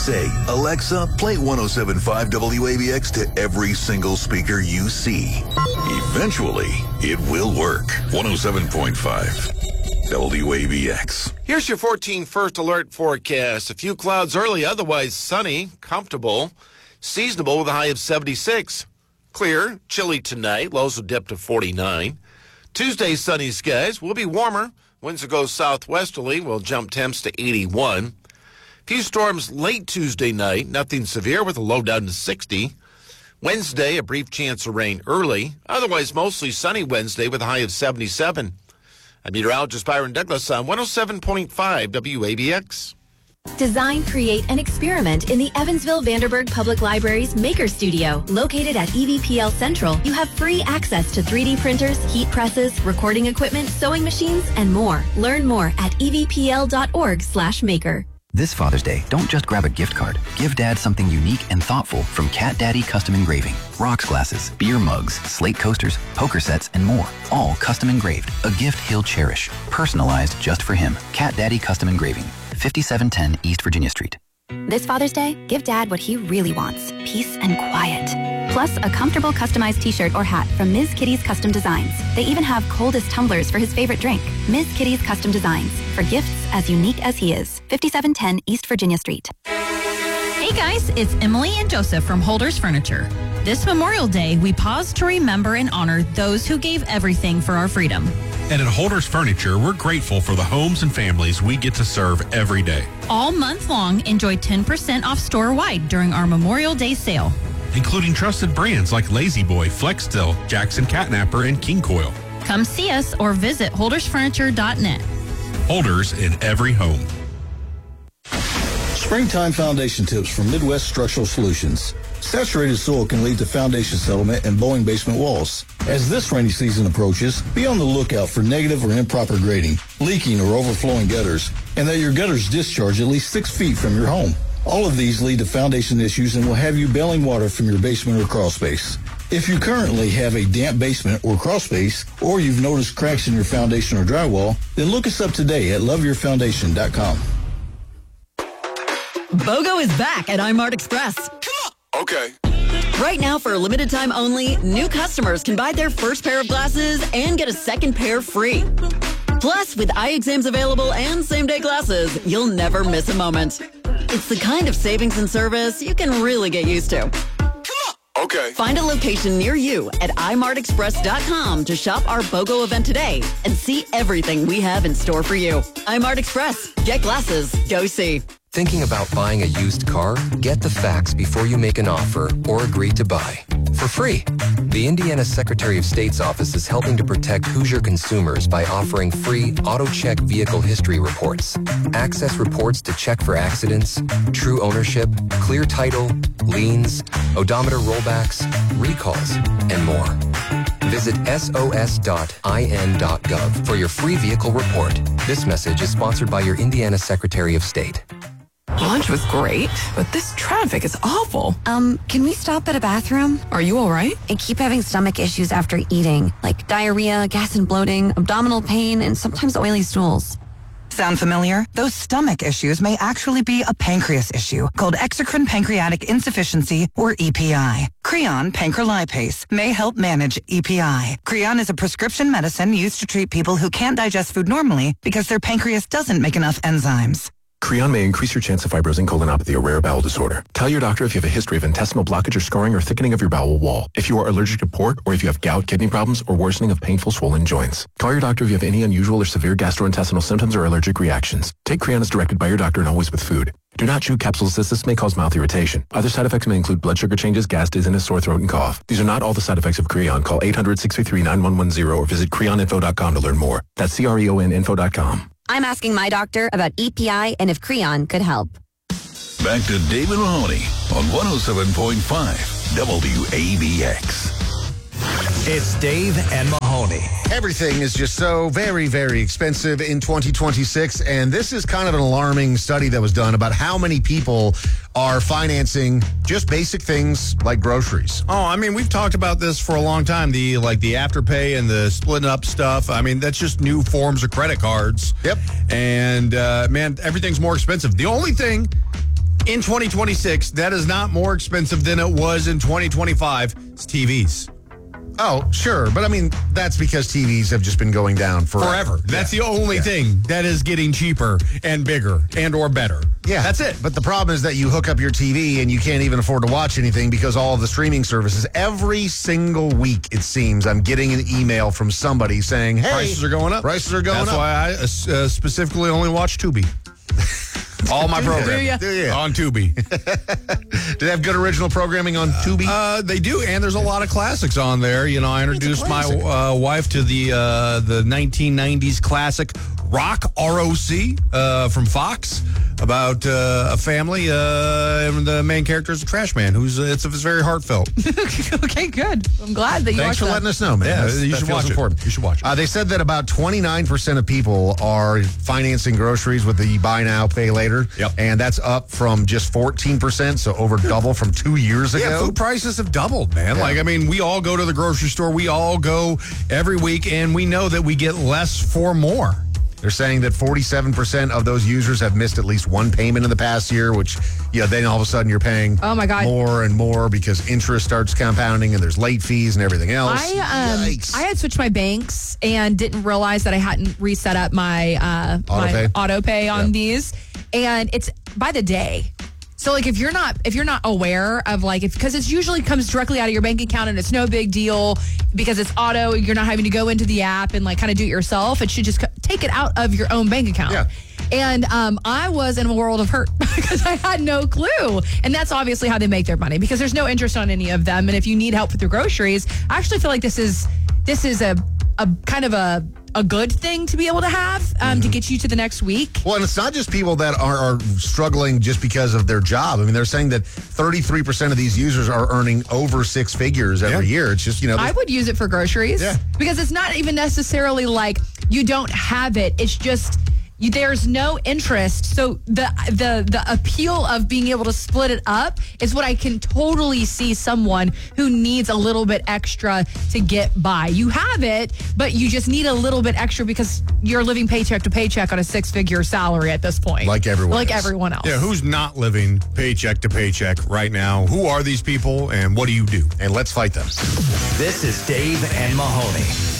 Say, Alexa, play 107.5 WABX to every single speaker you see. Eventually, it will work. 107.5 WABX. Here's your 14 first alert forecast. A few clouds early, otherwise sunny, comfortable, seasonable with a high of 76. Clear, chilly tonight. Lows will dip to 49. Tuesday, sunny skies. Will be warmer. Winds will go southwesterly. Will jump temps to 81. Few storms late Tuesday night. Nothing severe with a low down to 60. Wednesday, a brief chance of rain early. Otherwise, mostly sunny Wednesday with a high of 77. I'm meteorologist Byron Douglas on 107.5 WABX. Design, create, and experiment in the Evansville Vanderburgh Public Library's Maker Studio. Located at EVPL Central, you have free access to 3D printers, heat presses, recording equipment, sewing machines, and more. Learn more at evpl.org/maker. This Father's Day, don't just grab a gift card. Give Dad something unique and thoughtful from Cat Daddy Custom Engraving. Rocks glasses, beer mugs, slate coasters, poker sets, and more. All custom engraved. A gift he'll cherish. Personalized just for him. Cat Daddy Custom Engraving. 5710 East Virginia Street. This Father's Day, give Dad what he really wants, peace and quiet. Plus, a comfortable customized t-shirt or hat from Ms. Kitty's Custom Designs. They even have coldest tumblers for his favorite drink. Ms. Kitty's Custom Designs, for gifts as unique as he is. 5710 East Virginia Street. Hey guys, it's Emily and Joseph from Holders Furniture. This Memorial Day, we pause to remember and honor those who gave everything for our freedom. And at Holders Furniture, we're grateful for the homes and families we get to serve every day. All month long, enjoy 10% off store-wide during our Memorial Day sale. Including trusted brands like Lazy Boy, Flexsteel, Jackson Catnapper, and King Coil. Come see us or visit holdersfurniture.net. Holders in every home. Springtime foundation tips from Midwest Structural Solutions. Saturated soil can lead to foundation settlement and bowing basement walls. As this rainy season approaches, be on the lookout for negative or improper grading, leaking or overflowing gutters, and that your gutters discharge at least 6 feet from your home. All of these lead to foundation issues and will have you bailing water from your basement or crawl space. If you currently have a damp basement or crawl space, or you've noticed cracks in your foundation or drywall, then look us up today at loveyourfoundation.com. BOGO is back at iMart Express. Come on. Okay. Right now, for a limited time only, new customers can buy their first pair of glasses and get a second pair free. Plus, with eye exams available and same-day glasses, you'll never miss a moment. It's the kind of savings and service you can really get used to. Okay. Find a location near you at imartexpress.com to shop our BOGO event today and see everything we have in store for you. iMart Express. Get glasses. Go see. Thinking about buying a used car? Get the facts before you make an offer or agree to buy. For free. The Indiana Secretary of State's office is helping to protect Hoosier consumers by offering free AutoCheck vehicle history reports. Access reports to check for accidents, true ownership, clear title, liens, odometer rollbacks, recalls, and more. Visit sos.in.gov for your free vehicle report. This message is sponsored by your Indiana Secretary of State. Lunch was great, but this traffic is awful. Can we stop at a bathroom? Are you all right? I keep having stomach issues after eating, like diarrhea, gas and bloating, abdominal pain, and sometimes oily stools. Sound familiar? Those stomach issues may actually be a pancreas issue called exocrine pancreatic insufficiency, or EPI. Creon pancrelipase may help manage EPI. Creon is a prescription medicine used to treat people who can't digest food normally because their pancreas doesn't make enough enzymes. Creon may increase your chance of fibrosing colonopathy, a rare bowel disorder. Tell your doctor if you have a history of intestinal blockage or scarring or thickening of your bowel wall, if you are allergic to pork, or if you have gout, kidney problems, or worsening of painful swollen joints. Call your doctor if you have any unusual or severe gastrointestinal symptoms or allergic reactions. Take Creon as directed by your doctor and always with food. Do not chew capsules as this may cause mouth irritation. Other side effects may include blood sugar changes, gas, dizziness, sore throat, and cough. These are not all the side effects of Creon. Call 800-633-9110 or visit creoninfo.com to learn more. That's CREONinfo.com. I'm asking my doctor about EPI and if Creon could help. Back to David Mahoney on 107.5 WABX. It's Dave and Mahoney. Everything is just so very, very expensive in 2026, and this is kind of an alarming study that was done about how many people are financing just basic things like groceries. Oh, I mean, we've talked about this for a long time, the Afterpay and the splitting up stuff. I mean, that's just new forms of credit cards. Yep. And, man, everything's more expensive. The only thing In 2026, that is not more expensive than it was in 2025. It's TVs. Oh, sure. But I mean, that's because TVs have just been going down forever. That's the only thing that is getting cheaper and bigger and or better. Yeah. That's it. But the problem is that you hook up your TV and you can't even afford to watch anything because all of the streaming services, every single week, it seems, I'm getting an email from somebody saying, hey, prices are going up. Prices are going That's up. That's why I specifically only watch Tubi. All my programming. Do you? On Tubi. Do they have good original programming on Tubi? They do, and there's a lot of classics on there. You know, I introduced my wife to the 1990s classic Rock, ROC, from Fox, about a family, and the main character is a trash man it's very heartfelt. Okay, good. I'm glad that you Thanks for letting us know, man. Yeah, you should watch it. You should watch it. They said that about 29% of people are financing groceries with the buy now, pay later. Yep. And that's up from just 14%, so over double from 2 years ago. Yeah, food prices have doubled, man. Yeah. Like, I mean, we all go to the grocery store. We all go every week, and we know that we get less for more. They're saying that 47% of those users have missed at least one payment in the past year, which, then all of a sudden you're paying oh my God. more and more because interest starts compounding and there's late fees and everything else. I had switched my banks and didn't realize that I hadn't reset up my auto pay on these, and it's by the day. So like if you're not aware of because it usually comes directly out of your bank account and it's no big deal because it's auto, you're not having to go into the app and kind of do it yourself. It should just take it out of your own bank account. Yeah. And I was in a world of hurt because I had no clue. And that's obviously how they make their money because there's no interest on any of them. And if you need help with your groceries, I actually feel like this is a kind of a good thing to be able to have to get you to the next week. Well, and it's not just people that are struggling just because of their job. I mean, they're saying that 33% of these users are earning over six figures every year. It's just, I would use it for groceries because it's not even necessarily like you don't have it. It's just there's no interest. So the appeal of being able to split it up is what I can totally see someone who needs a little bit extra to get by. You have it, but you just need a little bit extra because you're living paycheck to paycheck on a six-figure salary at this point. Like everyone else. Yeah, who's not living paycheck to paycheck right now? Who are these people and what do you do? And let's fight them. This is Dave and Mahoney.